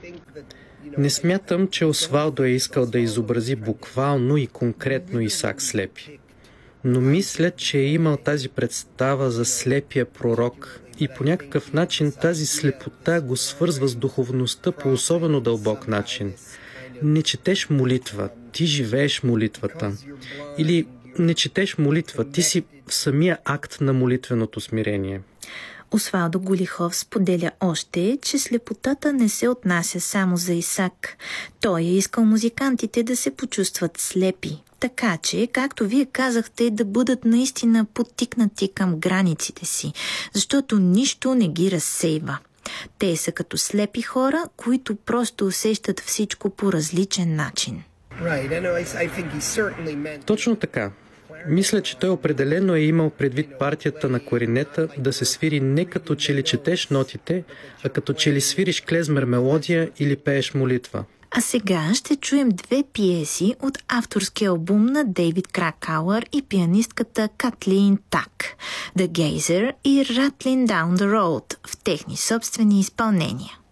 Не смятам, че Освалдо е искал да изобрази буквално и конкретно Исак Слепи. Но мисля, че е имал тази представа за слепия пророк и по някакъв начин тази слепота го свързва с духовността по особено дълбок начин. Не четеш молитва, ти живееш молитвата. Или не четеш молитва, ти си в самия акт на молитвеното смирение. Освалдо Голихов споделя още, че слепотата не се отнася само за Исак. Той е искал музикантите да се почувстват слепи. Така че, както вие казахте, да бъдат наистина подтикнати към границите си, защото нищо не ги разсейва. Те са като слепи хора, които просто усещат всичко по различен начин. Точно така. Мисля, че той определено е имал предвид партията на кларинета да се свири не като че ли четеш нотите, а като че ли свириш клезмер мелодия или пееш молитва. А сега ще чуем две пиеси от авторския албум на Дейвид Кракауър и пианистката Катлин Так, The Gazer и Rattling Down the Road в техни собствени изпълнения.